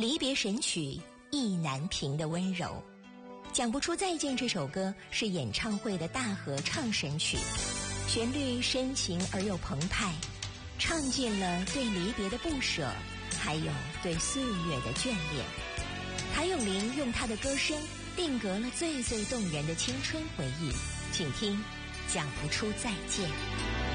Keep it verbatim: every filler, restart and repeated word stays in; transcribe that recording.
离别神曲，意难平的温柔。讲不出再见这首歌是演唱会的大合唱神曲，旋律深情而又澎湃，唱尽了对离别的不舍，还有对岁月的眷恋。谭咏麟用他的歌声定格了最最动人的青春回忆，请听《讲不出再见》。